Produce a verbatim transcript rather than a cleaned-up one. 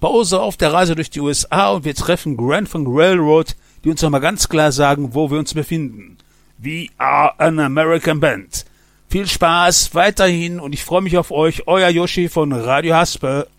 Pause auf der Reise durch die U S A und wir treffen Grand Funk Railroad, die uns nochmal ganz klar sagen, wo wir uns befinden. We are an American Band. Viel Spaß weiterhin und ich freue mich auf euch, euer Yoshi von Radio Haspe.